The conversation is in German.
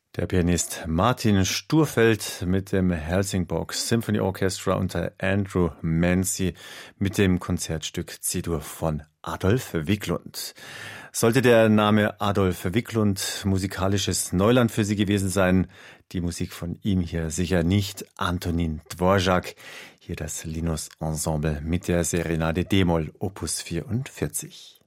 Der Pianist Martin Sturfeld mit dem Helsingborg Symphony Orchestra unter Andrew Mancy mit dem Konzertstück C-Dur von Adolf Wiklund. Sollte der Name Adolf Wiklund musikalisches Neuland für Sie gewesen sein, die Musik von ihm hier sicher nicht. Antonin Dvorak, hier das Linus Ensemble mit der Serenade d-Moll Opus 44.